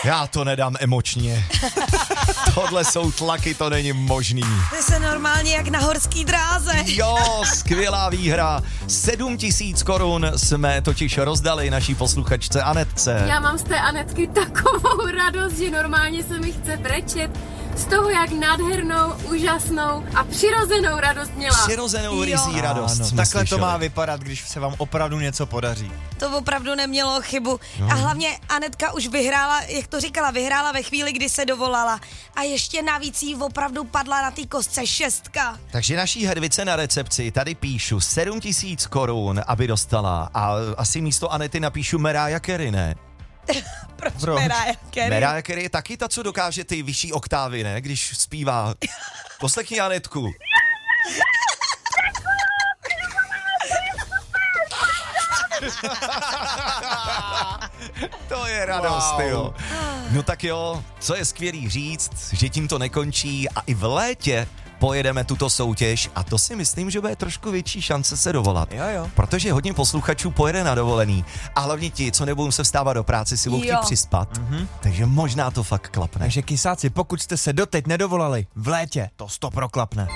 Já to nedám emočně. Tohle jsou tlaky, to není možný. Ty se normálně jak na horský dráze. Jo, skvělá výhra. 7 000 korun jsme totiž rozdali naší posluchačce Anetce. Já mám z té Anetky takovou radost, že normálně se mi chce brečet z toho, jak nádhernou, úžasnou a přirozenou radost měla. Přirozenou rizí radost. Ano, takhle to má vypadat, když se vám opravdu něco podaří. To opravdu nemělo chybu. A hlavně Anetka už vyhrála, jak to říkala, vyhrála ve chvíli, kdy se dovolala. A ještě navíc jí opravdu padla na té kostce 6. Takže naší Hedvice na recepci tady píšu 7 000 korun, aby dostala. A asi místo Anety napíšu Mariah Carey, ne? Proč Mariah Carey? Mariah Carey je taky ta, co dokáže ty vyšší oktávy, ne? Když zpívá. Poslechni Anetku. To je radost, jo. No tak jo, co je skvělý říct, že tím to nekončí a i v létě pojedeme tuto soutěž a to si myslím, že bude trošku větší šance se dovolat. Jo. Protože hodně posluchačů pojede na dovolený a hlavně ti, co nebudou se vstávat do práce, si budou chtít přispat. Takže možná to fakt klapne. Takže kysáci, pokud jste se doteď nedovolali v létě, to 100% proklapne.